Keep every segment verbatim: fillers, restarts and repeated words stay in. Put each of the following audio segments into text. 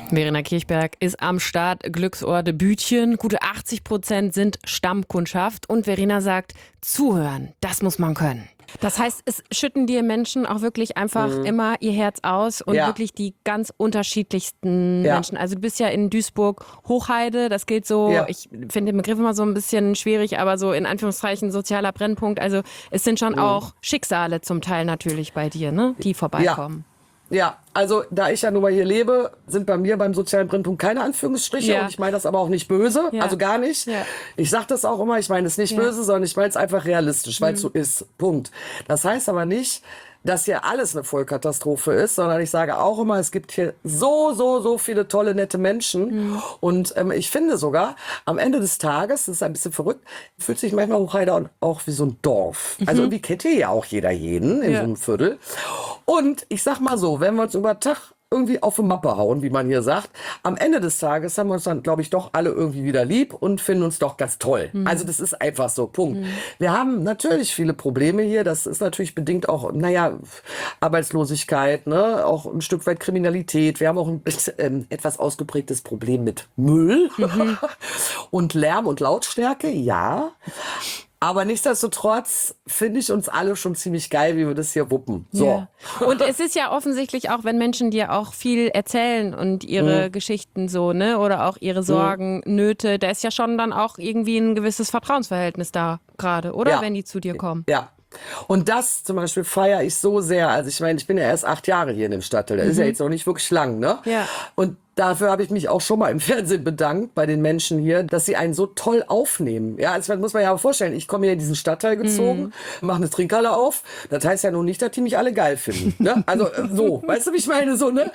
Verena Kirchberg ist am Start, Glücksohr Debütchen. Gute achtzig Prozent sind Stammkundschaft. Und Verena sagt, zuhören, das muss man können. Das heißt, es schütten dir Menschen auch wirklich einfach mhm. immer ihr Herz aus und ja. wirklich die ganz unterschiedlichsten ja. Menschen. Also du bist ja in Duisburg Hochheide, das gilt so, ja. ich finde den Begriff immer so ein bisschen schwierig, aber so in Anführungszeichen sozialer Brennpunkt. Also es sind schon mhm. auch Schicksale zum Teil natürlich bei dir, ne, die vorbeikommen. Ja. Ja, also da ich ja nun mal hier lebe, sind bei mir beim sozialen Brennpunkt keine Anführungsstriche. Ja. Und ich meine das aber auch nicht böse, ja. also gar nicht. Ja. Ich sage das auch immer, ich meine es nicht ja. böse, sondern ich meine es einfach realistisch, weil es mhm. so ist. Punkt. Das heißt aber nicht, dass hier alles eine Vollkatastrophe ist, sondern ich sage auch immer, es gibt hier so, so, so viele tolle, nette Menschen. Mhm. Und ähm, ich finde sogar, am Ende des Tages, das ist ein bisschen verrückt, fühlt sich manchmal Hochheide auch wie so ein Dorf. Mhm. Also irgendwie kennt hier ja auch jeder jeden in ja. so einem Viertel. Und ich sag mal so, wenn wir uns über Tag irgendwie auf die Mappe hauen, wie man hier sagt. Am Ende des Tages haben wir uns dann, glaube ich, doch alle irgendwie wieder lieb und finden uns doch ganz toll. Mhm. Also das ist einfach so, Punkt. Mhm. Wir haben natürlich viele Probleme hier. Das ist natürlich bedingt auch, naja, Arbeitslosigkeit, ne, auch ein Stück weit Kriminalität. Wir haben auch ein ähm, etwas ausgeprägtes Problem mit Müll mhm. und Lärm und Lautstärke, ja. Aber nichtsdestotrotz finde ich uns alle schon ziemlich geil, wie wir das hier wuppen. So. Ja. Und es ist ja offensichtlich auch, wenn Menschen dir auch viel erzählen und ihre mhm. Geschichten so, ne, oder auch ihre Sorgen, mhm. Nöte, da ist ja schon dann auch irgendwie ein gewisses Vertrauensverhältnis da gerade, oder? Ja. Wenn die zu dir kommen. Ja. Und das zum Beispiel feiere ich so sehr. Also ich meine, ich bin ja erst acht Jahre hier in dem Stadtteil. Das mhm. ist ja jetzt noch nicht wirklich lang, ne? Ja. Und dafür habe ich mich auch schon mal im Fernsehen bedankt bei den Menschen hier, dass sie einen so toll aufnehmen. Ja, also das muss man ja auch vorstellen. Ich komme hier in diesen Stadtteil gezogen, mhm. mache eine Trinkhalle auf. Das heißt ja nun nicht, dass die mich alle geil finden. Ne? Also so, weißt du, wie ich meine? So, ne?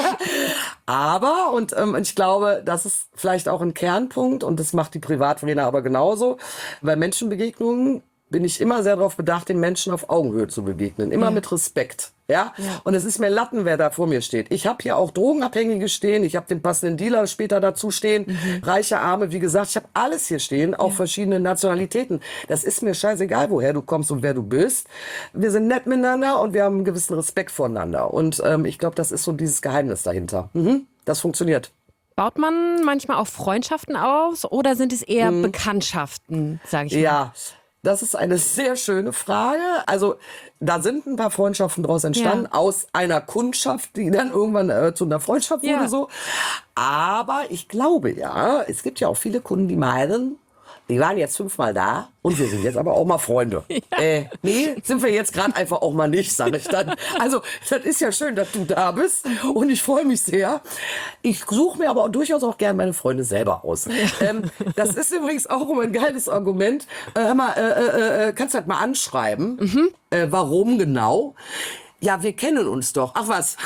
Aber, und ähm, ich glaube, das ist vielleicht auch ein Kernpunkt und das macht die Privatverena aber genauso. Bei Menschenbegegnungen bin ich immer sehr darauf bedacht, den Menschen auf Augenhöhe zu begegnen. Immer ja. mit Respekt. Ja? ja. Und es ist mir Latten, wer da vor mir steht. Ich habe hier auch Drogenabhängige stehen. Ich habe den passenden Dealer später dazu stehen. Mhm. Reiche Arme, wie gesagt. Ich habe alles hier stehen. Auch ja. verschiedene Nationalitäten. Das ist mir scheißegal, woher du kommst und wer du bist. Wir sind nett miteinander und wir haben einen gewissen Respekt voneinander. Und ähm, ich glaube, das ist so dieses Geheimnis dahinter. Mhm. Das funktioniert. Baut man manchmal auch Freundschaften aus oder sind es eher mhm. Bekanntschaften, sage ich mal? Ja. Das ist eine sehr schöne Frage. Also da sind ein paar Freundschaften daraus entstanden, ja. aus einer Kundschaft, die dann irgendwann äh, zu einer Freundschaft wurde. Ja. So. Aber ich glaube ja, es gibt ja auch viele Kunden, die meinen, die waren jetzt fünfmal da und wir sind jetzt aber auch mal Freunde. Ja. Äh, nee, sind wir jetzt gerade einfach auch mal nicht, sage ich dann. Also, das ist ja schön, dass du da bist und ich freue mich sehr. Ich suche mir aber auch durchaus auch gerne meine Freunde selber aus. Ja. Ähm, das ist übrigens auch immer ein geiles Argument. Äh, hör mal, äh, äh, kannst du das mal anschreiben? Mhm. Äh, warum genau? Ja, wir kennen uns doch. Ach was,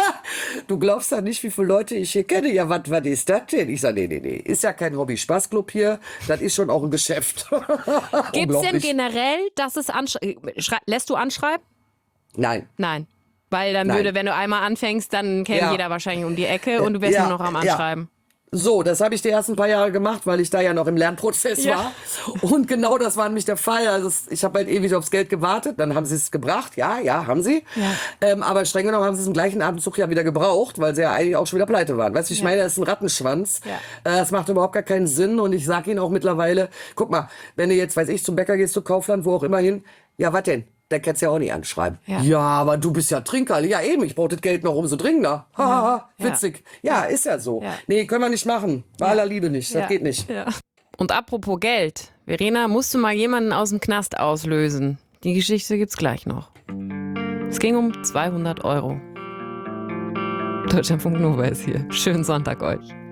du glaubst ja nicht, wie viele Leute ich hier kenne. Ja, was ist das denn? Ich sage, nee, nee, nee, ist ja kein Hobby-Spaß-Club hier. Das ist schon auch ein Geschäft. Gibt es denn generell, dass es anschreibt? Lässt du anschreiben? Nein. Nein. Weil dann Nein. würde, wenn du einmal anfängst, dann kennt ja. jeder wahrscheinlich um die Ecke und du wärst ja. nur noch am Anschreiben. Ja. So, das habe ich die ersten paar Jahre gemacht, weil ich da ja noch im Lernprozess ja. war. Und genau das war nämlich der Fall. Also ich habe halt ewig aufs Geld gewartet. Dann haben sie es gebracht. Ja, ja, haben sie. Ja. Ähm, aber streng genommen haben sie es im gleichen Atemzug ja wieder gebraucht, weil sie ja eigentlich auch schon wieder pleite waren. Weißt du, ich ja. meine, das ist ein Rattenschwanz. Ja. Äh, das macht überhaupt gar keinen Sinn. Und ich sage ihnen auch mittlerweile, guck mal, wenn du jetzt, weiß ich, zum Bäcker gehst, zu Kaufland, wo auch immer hin, ja, was denn? Der kannst ja auch nicht anschreiben. Ja. ja, aber du bist ja Trinker. Ja, eben, ich brauche das Geld noch umso dringender. Haha, ja. witzig. Ja, ja, ist ja so. Ja. Nee, können wir nicht machen. Bei ja. aller Liebe nicht. Das ja. geht nicht. Ja. Und apropos Geld. Verena, musst du mal jemanden aus dem Knast auslösen? Die Geschichte gibt's gleich noch. Es ging um zweihundert Euro. Deutschlandfunk Nova ist hier. Schönen Sonntag euch.